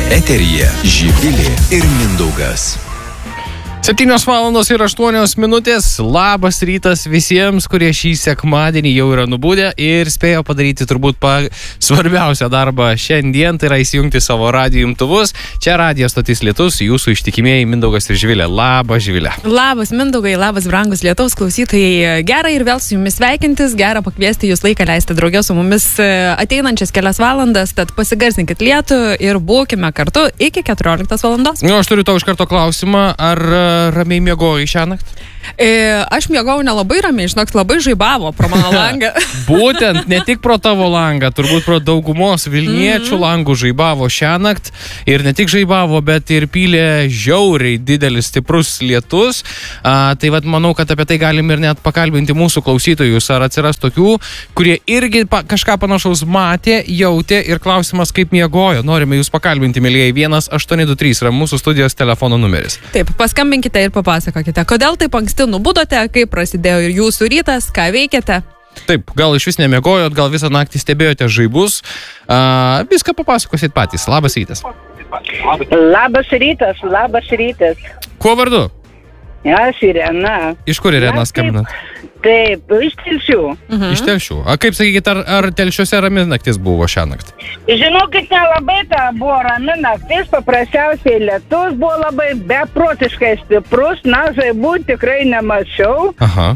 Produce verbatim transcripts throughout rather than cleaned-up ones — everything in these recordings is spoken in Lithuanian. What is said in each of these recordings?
Eteryje Živilė ir Mindaugas. septynios valandos ir aštuonios minutės. Labas rytas visiems, kurie šį sekmadienį jau yra nubudę ir spėjo padaryti turbūt pa svarbiausią darbą šiandien, tai yra įsijungti savo radijo imtuvus. Čia radijo stotis Lietus, jūsų ištikimieji Mindaugas ir Živilė. Labas, Živilė. Labas, Mindaugai, labas, brangus Lietaus klausytojai. Gera ir vėl su jumis sveikintis, gera pakviesti jūs laiką leisti draugė su mumis ateinančias kelias valandas, tad pasigarsinkit lietų ir būkime kartu iki keturioliktos valandos. Nu, aš turiu tau iš karto klausimą, ar ramiai miegojai šią naktį? E, aš miegojau nelabai ramiai, žinok, labai žaibavo pro mano langą. Būtent, ne tik pro tavo langą, turbūt pro daugumos Vilniečių mm-hmm. langų žaibavo šią naktį. Ir ne tik žaibavo, bet ir pylė žiauriai didelis, stiprus lietus. A, tai vat manau, kad apie tai galim ir net pakalbinti mūsų klausytojus. Ar atsiras tokių, kurie irgi pa, kažką panašaus matė, jautė ir klausimas, kaip miegojo. Norime jūs pakalbinti, mėlyjei. vienas aštuoni du trys yra mūsų studijos telefono numeris. Taip, paskambinkite ir papasakokite, kodėl taip anksti nubudote, kaip prasidėjo ir jūsų rytas, ką veikiate. Taip, gal iš vis nemiegojot, gal visą naktį stebėjote žaibus. A, viską papasakosit patys. Labas rytas. Labas rytas, labas rytas. Kuo vardu? Aš Irena. Iš kur Irena skambinat? Taip, iš Telšių. Mhm. Iš Telšių. A kaip sakykit, ar, ar Telšiuose rami naktis buvo šią naktį? Žinokit, nelabai ta buvo rami naktis, paprasčiausiai lietus buvo labai beprotiškai stiprus, na, žaibų tikrai nemačiau. Aha.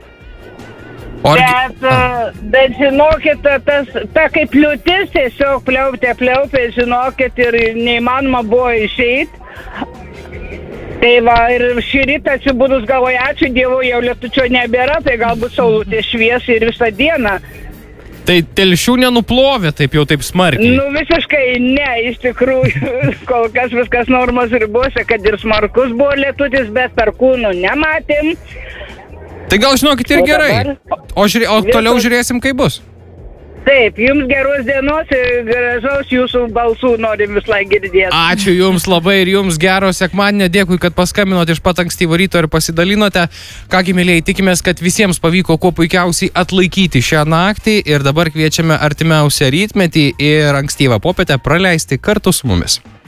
Or... Bet, bet žinokit, tas, ta kaip liūtis tiesiog pliaupė, pliaupė, žinokit, ir neįmanoma buvo išeiti. Tai va, ir šį rytą atsibudus galvoju, ačiū Dievui, jau lietučio nebėra, tai galbūt saulutė švies ir visą dieną. Tai Telšių nenuplovė taip jau taip smarkiai? Nu, visiškai ne, iš tikrųjų, kol kas viskas normos ribose, kad ir smarkus buvo lietutis, bet perkūnų nematėm. Tai gal žinokit ir o gerai, dabar... o, žiūrė, o toliau žiūrėsim, kaip bus. Taip, jums geros dienos ir gražaus jūsų balsų norim vis laik girdėti. Ačiū jums labai ir jums gero sekmadienio, dėkui, kad paskambinote iš pat ankstyvo ryto ir pasidalinote. Kągi, mėlyjei, tikimės, kad visiems pavyko kuo puikiausiai atlaikyti šią naktį ir dabar kviečiame artimiausią rytmetį ir ankstyvą popietę praleisti kartu su mumis.